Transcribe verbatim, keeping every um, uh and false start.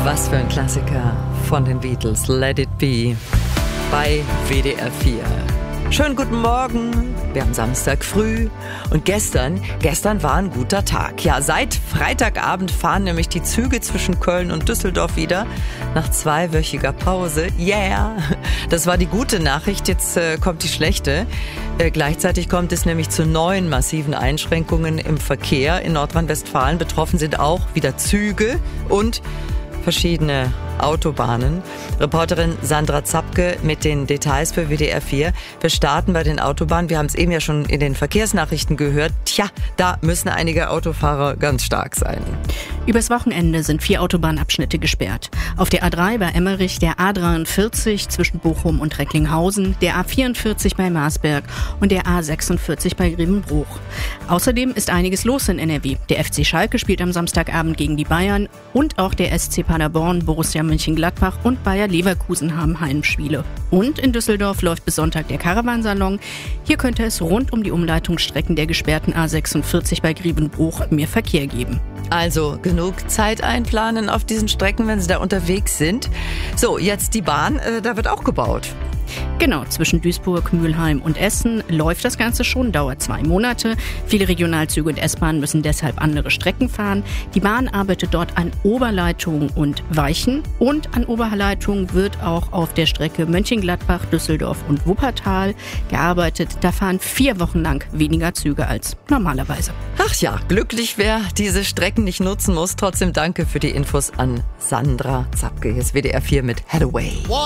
Was für ein Klassiker von den Beatles, Let It Be, bei W D R vier. Schönen guten Morgen, wir haben Samstag früh und gestern, gestern war ein guter Tag. Ja, seit Freitagabend fahren nämlich die Züge zwischen Köln und Düsseldorf wieder, nach zweiwöchiger Pause. Yeah, das war die gute Nachricht, jetzt äh, kommt die schlechte. Äh, gleichzeitig kommt es nämlich zu neuen massiven Einschränkungen im Verkehr in Nordrhein-Westfalen. Betroffen sind auch wieder Züge und verschiedene Autobahnen. Reporterin Sandra Zapke mit den Details für W D R vier. Wir starten bei den Autobahnen. Wir haben es eben ja schon in den Verkehrsnachrichten gehört. Tja, da müssen einige Autofahrer ganz stark sein. Übers Wochenende sind vier Autobahnabschnitte gesperrt. Auf der A drei bei Emmerich, der A dreiundvierzig zwischen Bochum und Recklinghausen, der A vierundvierzig bei Marsberg und der A sechsundvierzig bei Grevenbruch. Außerdem ist einiges los in N R W. Der F C Schalke spielt am Samstagabend gegen die Bayern und auch der S C Paderborn, Borussia Mönchengladbach und Bayer Leverkusen haben Heimspiele. Und in Düsseldorf läuft bis Sonntag der Caravansalon. Hier könnte es rund um die Umleitungsstrecken der gesperrten A sechsundvierzig bei Grevenbruch mehr Verkehr geben. Also genug Zeit einplanen auf diesen Strecken, wenn Sie da unterwegs sind. So, jetzt die Bahn, äh, da wird auch gebaut. Genau, zwischen Duisburg, Mülheim und Essen läuft das Ganze schon, dauert zwei Monate. Viele Regionalzüge und S-Bahnen müssen deshalb andere Strecken fahren. Die Bahn arbeitet dort an Oberleitungen und Weichen. Und an Oberleitungen wird auch auf der Strecke Mönchengladbach, Düsseldorf und Wuppertal gearbeitet. Da fahren vier Wochen lang weniger Züge als normalerweise. Ach ja, glücklich, wer diese Strecken nicht nutzen muss. Trotzdem danke für die Infos an Sandra Zapke. Hier ist W D R vier mit Hathaway.